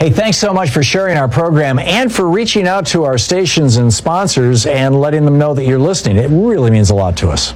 Hey, thanks so much for sharing our program and for reaching out to our stations and sponsors and letting them know that you're listening. It really means a lot to us.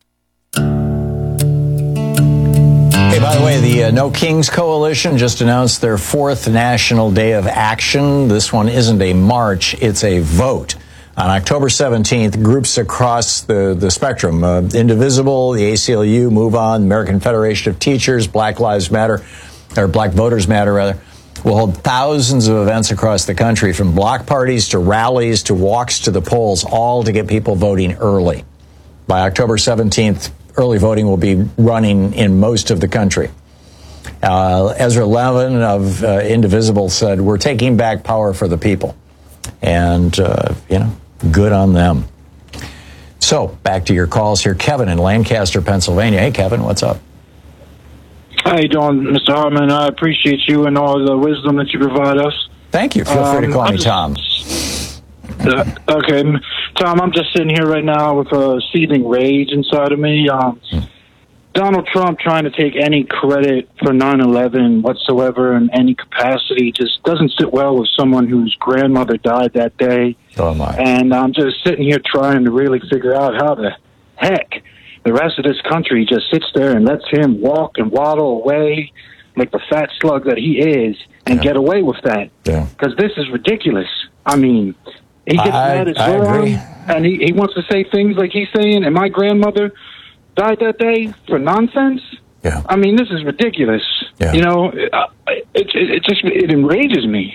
Hey, by the way, the No Kings Coalition just announced their 4th National Day of Action. This one isn't a march, it's a vote. On October 17th, groups across the spectrum, Indivisible, the ACLU, Move On, American Federation of Teachers, Black Lives Matter, or Black Voters Matter, rather, will hold thousands of events across the country, from block parties to rallies to walks to the polls, all to get people voting early. By October 17th, early voting will be running in most of the country. Ezra Levin of Indivisible said, "We're taking back power for the people." And, good on them. So, back to your calls here. Kevin in Lancaster, Pennsylvania. Hey, Kevin, what's up? How you doing, Mr. Hartman? I appreciate you and all the wisdom that you provide us. Thank you. Feel free to call me Tom. Okay, Tom, I'm just sitting here right now with a seething rage inside of me. Donald Trump trying to take any credit for 9/11 whatsoever in any capacity just doesn't sit well with someone whose grandmother died that day. Oh, my. And I'm just sitting here trying to really figure out how the heck the rest of this country just sits there and lets him walk and waddle away like the fat slug that he is and get away with that. Yeah. Because this is ridiculous. I mean, he gets mad at Zoran, and he wants to say things like he's saying, and my grandmother died that day for nonsense. Yeah. I mean, this is ridiculous. Yeah. You know, it enrages me.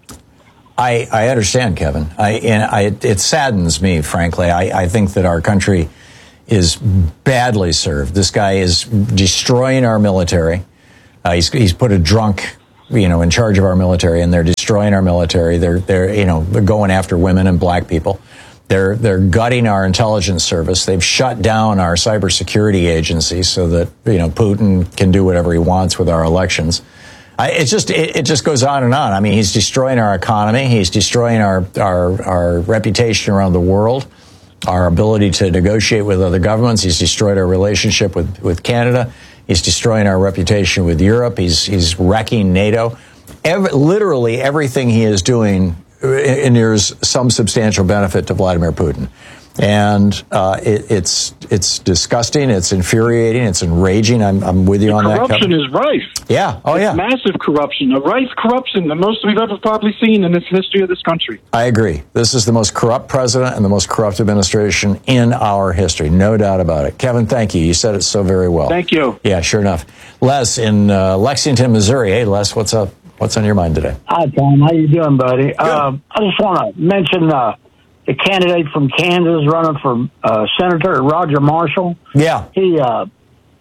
I understand, Kevin. It saddens me, frankly. I think that our country is badly served. This guy is destroying our military. He's put a drunk, in charge of our military, and they're destroying our military. They're going after women and black people. They're gutting our intelligence service. They've shut down our cybersecurity agency so that, Putin can do whatever he wants with our elections. It just goes on and on. I mean, he's destroying our economy. He's destroying our reputation around the world, our ability to negotiate with other governments. He's destroyed our relationship with Canada. He's destroying our reputation with Europe. He's wrecking NATO. Literally everything he is doing inures some substantial benefit to Vladimir Putin. And it's disgusting. It's infuriating. It's enraging. I'm with you on that. Corruption is rife. Yeah. Oh, yeah. Massive corruption. A rife corruption, the most we've ever probably seen in this history of this country. I agree. This is the most corrupt president and the most corrupt administration in our history. No doubt about it. Kevin, thank you. You said it so very well. Thank you. Yeah, sure enough. Les in Lexington, Missouri. Hey, Les, what's up? What's on your mind today? Hi, Tom. How you doing, buddy? I just want to mention the candidate from Kansas running for Senator, Roger Marshall. Yeah. I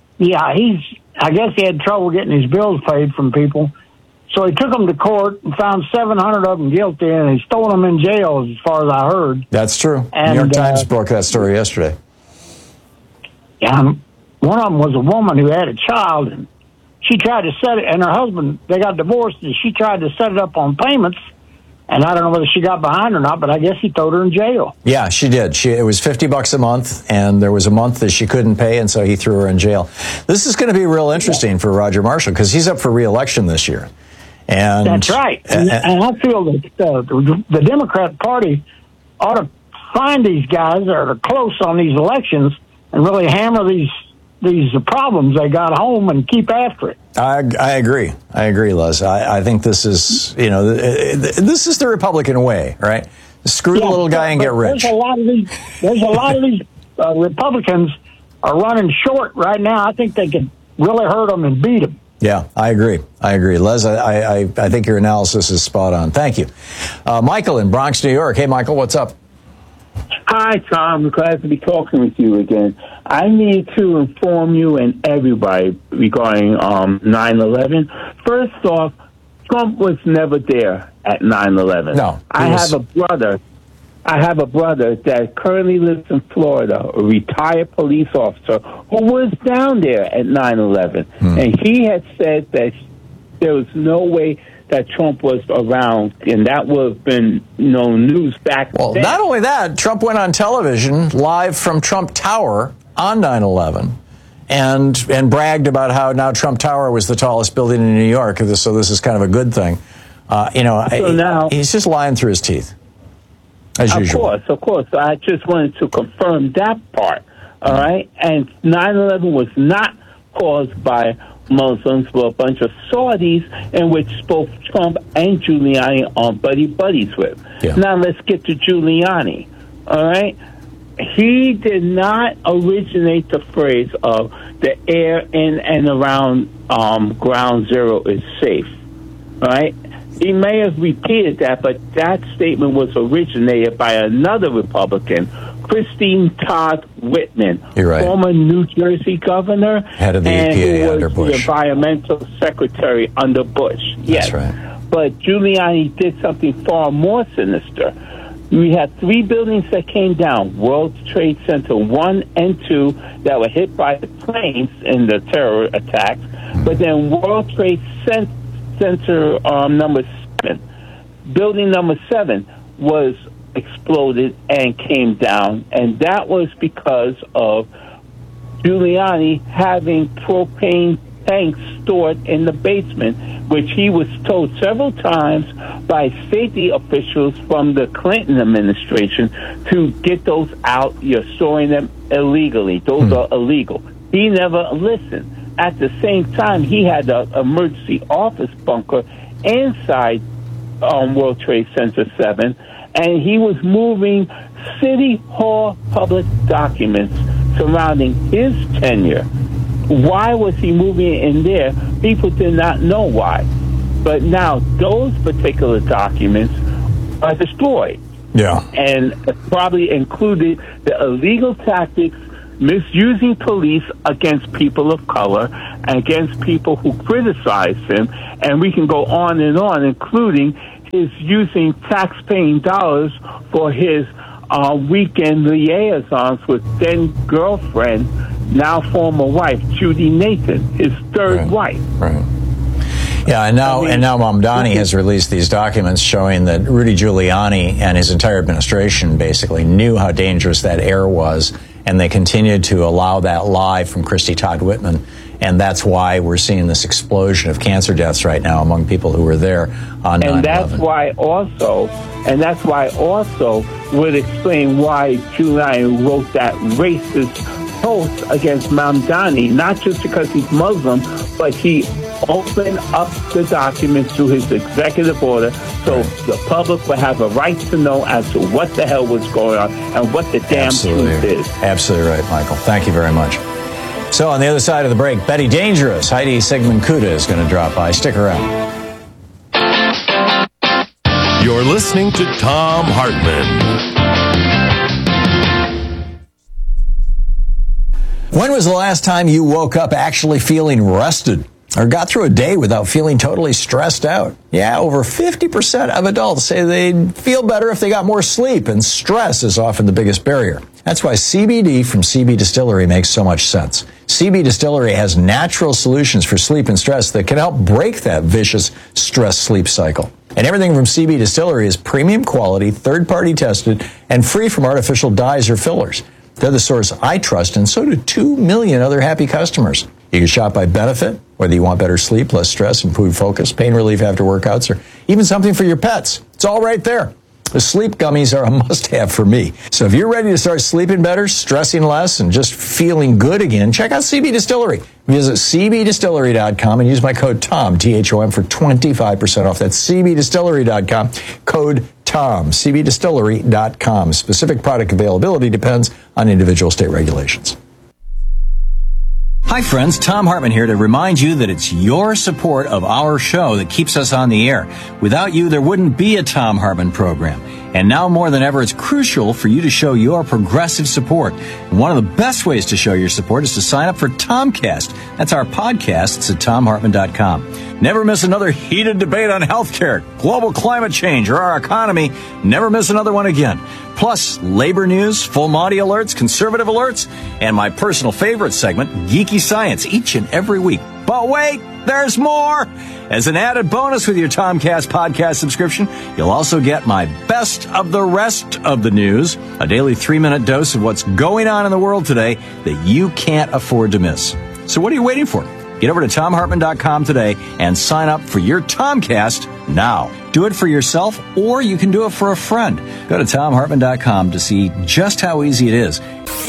guess he had trouble getting his bills paid from people. So he took them to court and found 700 of them guilty, and he's throwing them in jail, as far as I heard. That's true. And, New York Times broke that story yesterday. Yeah, one of them was a woman who had a child, and she tried to set it, and her husband, they got divorced, and she tried to set it up on payments. And I don't know whether she got behind or not, but I guess he threw her in jail. Yeah, she did. It was $50 a month, and there was a month that she couldn't pay, and so he threw her in jail. This is going to be real interesting for Roger Marshall because he's up for re-election this year. And that's right. And I feel that the Democrat Party ought to find these guys that are close on these elections and really hammer these problems they got home and keep after it. I agree, Les. I think this is, this is the Republican way, right? Screw the little guy and get rich. There's a lot of these Republicans are running short right now. I think they could really hurt them and beat them. Yeah, I agree. Les, I think your analysis is spot on. Thank you. Michael in Bronx, New York. Hey, Michael, what's up? Hi, Tom. Glad to be talking with you again. I need to inform you and everybody regarding 9/11. First off, Trump was never there at 9/11. No. I have a brother that currently lives in Florida, a retired police officer who was down there at 9/11. And he had said that there was no way that Trump was around, and that would have been news back then. Well, not only that, Trump went on television live from Trump Tower on 9/11 and bragged about how now Trump Tower was the tallest building in New York, so this is kind of a good thing. He's just lying through his teeth, as usual. Of course. So I just wanted to confirm that part, all right? And 9/11 was not caused by Muslims, but a bunch of Saudis, in which both Trump and Giuliani are buddies with. Yeah. Now let's get to Giuliani, all right? He did not originate the phrase of the air in and around ground zero is safe, all right? He may have repeated that, but that statement was originated by another Republican, Christine Todd Whitman, You're right. former New Jersey governor, head of the EPA under Bush, the environmental secretary under Bush. Yes, that's right. But Giuliani did something far more sinister. We had 3 buildings that came down: World Trade Center 1 and 2 that were hit by the planes in the terror attacks. But then World Trade Center number 7, building number 7 was exploded and came down, and that was because of Giuliani having propane tanks stored in the basement, which he was told several times by safety officials from the Clinton administration to get those out. You're storing them illegally. Those are illegal. He never listened. At the same time, he had an emergency office bunker inside World Trade Center 7, and he was moving City Hall public documents surrounding his tenure. Why was he moving it in there? People did not know why. But now those particular documents are destroyed. Yeah. And probably included the illegal tactics, misusing police against people of color, against people who criticize him. And we can go on, including his using tax-paying dollars for his weekend liaisons with then-girlfriend, now former wife, Judy Nathan, his third wife. Right. Yeah, and now Mamdani has released these documents showing that Rudy Giuliani and his entire administration basically knew how dangerous that air was, and they continued to allow that lie from Christy Todd Whitman. And that's why we're seeing this explosion of cancer deaths right now among people who were there on 9/11. And that's why also would explain why Giuliani wrote that racist post against Mamdani, not just because he's Muslim, but he opened up the documents through his executive order so the public would have a right to know as to what the hell was going on and what the damn truth is. Absolutely right, Michael. Thank you very much. So on the other side of the break, Betty Dangerous, Heidi Sigmund-Kuda is going to drop by. Stick around. You're listening to Thom Hartmann. When was the last time you woke up actually feeling rested or got through a day without feeling totally stressed out? Yeah, over 50% of adults say they'd feel better if they got more sleep, and stress is often the biggest barrier. That's why CBD from CB Distillery makes so much sense. CB Distillery has natural solutions for sleep and stress that can help break that vicious stress-sleep cycle. And everything from CB Distillery is premium quality, third-party tested, and free from artificial dyes or fillers. They're the source I trust, and so do 2 million other happy customers. You can shop by benefit, whether you want better sleep, less stress, improved focus, pain relief after workouts, or even something for your pets. It's all right there. The sleep gummies are a must-have for me. So if you're ready to start sleeping better, stressing less, and just feeling good again, check out CB Distillery. Visit cbdistillery.com and use my code TOM, T-H-O-M, for 25% off. That's cbdistillery.com, code TOM, cbdistillery.com. Specific product availability depends on individual state regulations. Hi friends, Thom Hartmann here to remind you that it's your support of our show that keeps us on the air. Without you, there wouldn't be a Thom Hartmann program. And now more than ever, it's crucial for you to show your progressive support. And one of the best ways to show your support is to sign up for Tomcast. That's our podcast. It's at TomHartmann.com. Never miss another heated debate on healthcare, global climate change, or our economy. Never miss another one again. Plus, labor news, full Monty alerts, conservative alerts, and my personal favorite segment, Geeky Science, each and every week. But wait, there's more! As an added bonus with your Tomcast podcast subscription, you'll also get my best of the rest of the news, a daily 3-minute dose of what's going on in the world today that you can't afford to miss. So what are you waiting for? Get over to TomHartman.com today and sign up for your Tomcast now. Do it for yourself, or you can do it for a friend. Go to TomHartman.com to see just how easy it is.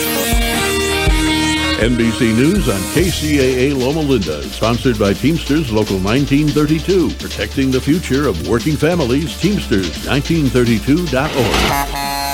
NBC News on KCAA Loma Linda, sponsored by Teamsters Local 1932, protecting the future of working families. Teamsters1932.org.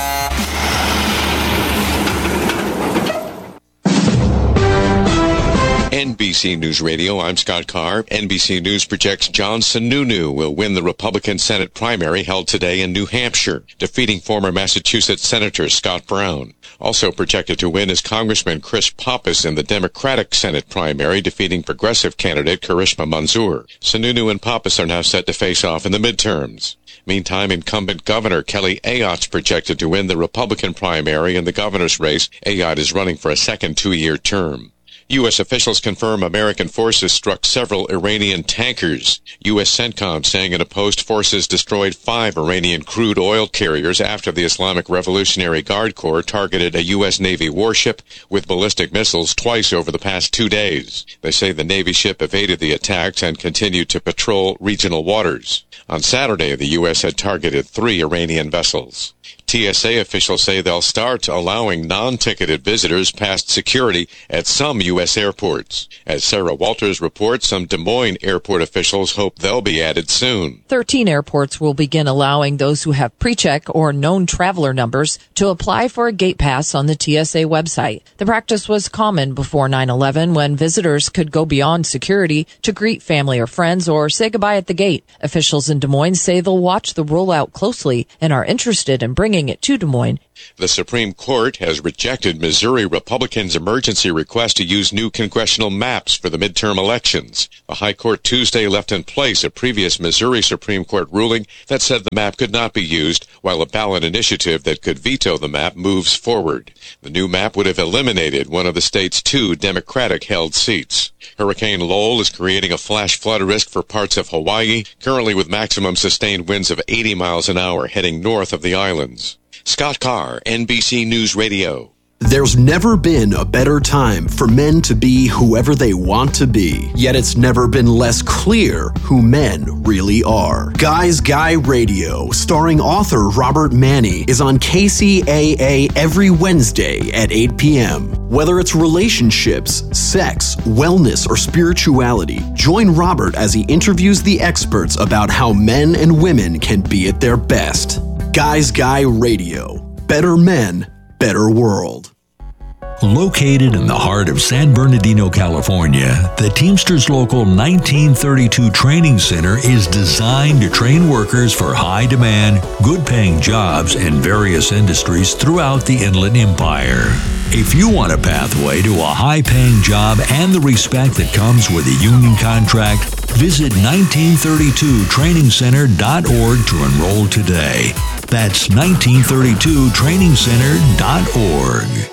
NBC News Radio, I'm Scott Carr. NBC News projects John Sununu will win the Republican Senate primary held today in New Hampshire, defeating former Massachusetts Senator Scott Brown. Also projected to win is Congressman Chris Pappas in the Democratic Senate primary, defeating progressive candidate Karishma Manzoor. Sununu and Pappas are now set to face off in the midterms. Meantime, incumbent Governor Kelly Ayotte's projected to win the Republican primary in the governor's race. Ayotte is running for a second two-year term. U.S. officials confirm American forces struck several Iranian tankers. U.S. CENTCOM saying in a post forces destroyed 5 Iranian crude oil carriers after the Islamic Revolutionary Guard Corps targeted a U.S. Navy warship with ballistic missiles twice over the past 2 days. They say the Navy ship evaded the attacks and continued to patrol regional waters. On Saturday, the U.S. had targeted 3 Iranian vessels. TSA officials say they'll start allowing non-ticketed visitors past security at some U.S. airports. As Sarah Walters reports, some Des Moines airport officials hope they'll be added soon. 13 airports will begin allowing those who have pre-check or known traveler numbers to apply for a gate pass on the TSA website. The practice was common before 9/11 when visitors could go beyond security to greet family or friends or say goodbye at the gate. Officials in Des Moines say they'll watch the rollout closely and are interested in bringing it to Des Moines. The Supreme Court has rejected Missouri Republicans' emergency request to use new congressional maps for the midterm elections. The High Court Tuesday left in place a previous Missouri Supreme Court ruling that said the map could not be used, while a ballot initiative that could veto the map moves forward. The new map would have eliminated one of the state's 2 Democratic-held seats. Hurricane Lowell is creating a flash flood risk for parts of Hawaii, currently with maximum sustained winds of 80 miles an hour heading north of the islands. Scott Carr, NBC News Radio. There's never been a better time for men to be whoever they want to be, yet it's never been less clear who men really are. Guys Guy Radio, starring author Robert Manni, is on KCAA every Wednesday at 8 p.m. Whether it's relationships, sex, wellness, or spirituality, join Robert as he interviews the experts about how men and women can be at their best. Guys Guy Radio. Better men, better world. Located in the heart of San Bernardino, California, the Teamsters Local 1932 Training Center is designed to train workers for high-demand, good-paying jobs in various industries throughout the Inland Empire. If you want a pathway to a high-paying job and the respect that comes with a union contract, visit 1932trainingcenter.org to enroll today. That's 1932trainingcenter.org.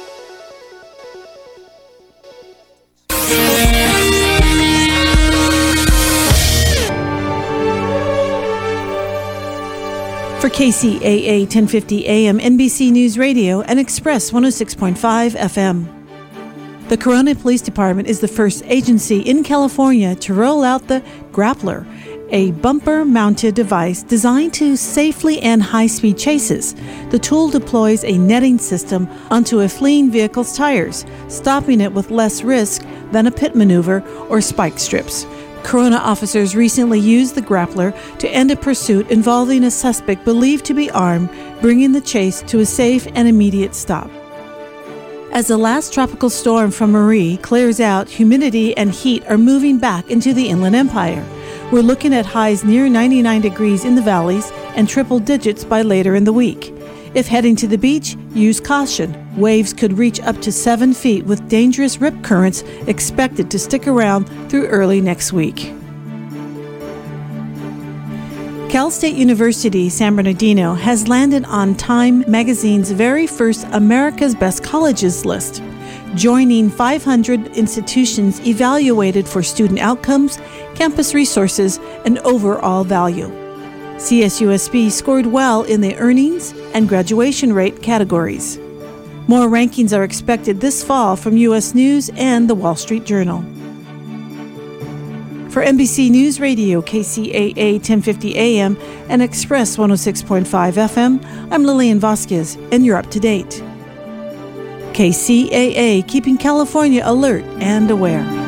For KCAA 1050 AM, NBC News Radio, and Express 106.5 FM. The Corona Police Department is the first agency in California to roll out the Grappler, a bumper-mounted device designed to safely end high-speed chases. The tool deploys a netting system onto a fleeing vehicle's tires, stopping it with less risk than a pit maneuver or spike strips. Corona officers recently used the Grappler to end a pursuit involving a suspect believed to be armed, bringing the chase to a safe and immediate stop. As the last tropical storm from Marie clears out, humidity and heat are moving back into the Inland Empire. We're looking at highs near 99 degrees in the valleys and triple digits by later in the week. If heading to the beach, use caution. Waves could reach up to 7 feet with dangerous rip currents expected to stick around through early next week. Cal State University San Bernardino has landed on Time magazine's very first America's Best Colleges list, joining 500 institutions evaluated for student outcomes, campus resources, and overall value. CSUSB scored well in the earnings and graduation rate categories. More rankings are expected this fall from U.S. News and the Wall Street Journal. For NBC News Radio, KCAA 1050 AM and Express 106.5 FM, I'm Lillian Vasquez, and you're up to date. KCAA, keeping California alert and aware.